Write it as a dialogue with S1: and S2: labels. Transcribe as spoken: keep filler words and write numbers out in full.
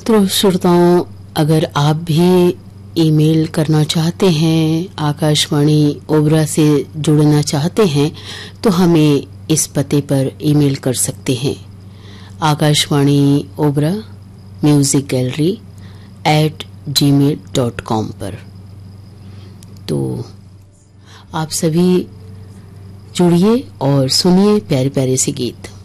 S1: तो श्रोताओं, अगर आप भी ईमेल करना चाहते हैं, आकाशवाणी ओबरा से जुड़ना चाहते हैं, तो हमें इस पते पर ईमेल कर सकते हैं। Akashvani Obra music gallery eight जी मेल डॉट कॉम पर। तो आप सभी जुड़िए और सुनिए प्यारे प्यारे से गीत।